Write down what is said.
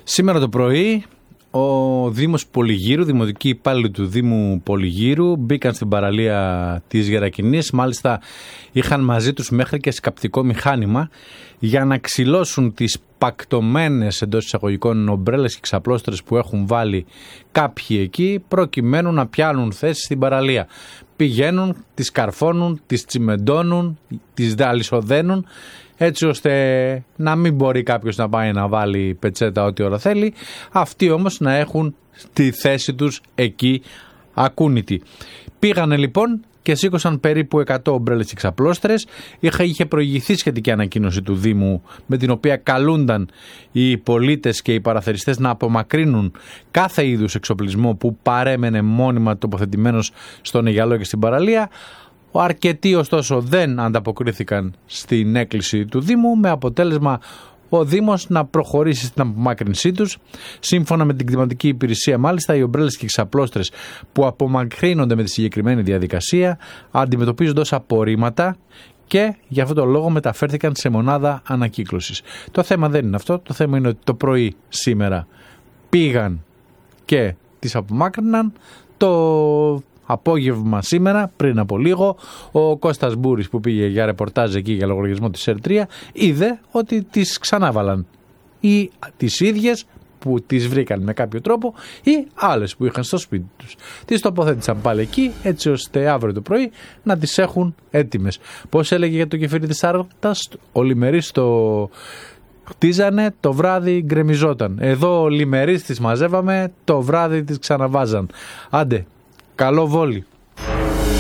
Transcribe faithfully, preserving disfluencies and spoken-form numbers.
Σήμερα το πρωί ο Δήμος Πολυγύρου, δημοτικοί υπάλληλοι του Δήμου Πολυγύρου μπήκαν στην παραλία της Γερακινής. Μάλιστα είχαν μαζί τους μέχρι και σκαπτικό μηχάνημα για να ξυλώσουν τις πακτωμένες εντός εισαγωγικών ομπρέλες και ξαπλώστρες που έχουν βάλει κάποιοι εκεί, προκειμένου να πιάνουν θέση στην παραλία. Πηγαίνουν, τις καρφώνουν, τις τσιμεντώνουν, τις αλυσοδένουν, έτσι ώστε να μην μπορεί κάποιος να πάει να βάλει πετσέτα ό,τι ώρα θέλει, αυτοί όμως να έχουν τη θέση τους εκεί ακούνητοι. Πήγανε λοιπόν και σήκωσαν περίπου εκατό ομπρέλες και ξαπλώστρες. Είχε, είχε προηγηθεί σχετική ανακοίνωση του Δήμου με την οποία καλούνταν οι πολίτες και οι παραθεριστές να απομακρύνουν κάθε είδους εξοπλισμό που παρέμενε μόνιμα τοποθετημένος στον Αιγιαλό και στην παραλία. Αρκετοί ωστόσο δεν ανταποκρίθηκαν στην έκκληση του Δήμου, με αποτέλεσμα ο Δήμος να προχωρήσει στην απομάκρυνσή τους. Σύμφωνα με την κτηματική υπηρεσία, μάλιστα, οι ομπρέλες και οι ξαπλώστρες που απομακρύνονται με τη συγκεκριμένη διαδικασία αντιμετωπίζονται ως απορρίμματα και γι' αυτόν τον λόγο μεταφέρθηκαν σε μονάδα ανακύκλωσης. Το θέμα δεν είναι αυτό. Το θέμα είναι ότι το πρωί σήμερα πήγαν και τις απομάκρυναν. Το απόγευμα σήμερα, πριν από λίγο, ο Κώστας Μπούρης που πήγε για ρεπορτάζ εκεί για λογαριασμό της ΕΡ τρία είδε ότι τις ξανάβαλαν ή τις ίδιες που τις βρήκαν με κάποιο τρόπο ή άλλες που είχαν στο σπίτι τους. Τις τοποθέτησαν πάλι εκεί, έτσι ώστε αύριο το πρωί να τις έχουν έτοιμες. Πώς έλεγε για το κεφίρι της Άρτας, ο Λιμερής το χτίζανε, το βράδυ γκρεμιζόταν. Εδώ ο Λιμερής τις μαζεύαμε, το βράδυ τις ξαναβάζαν. Άντε, καλό βόλι.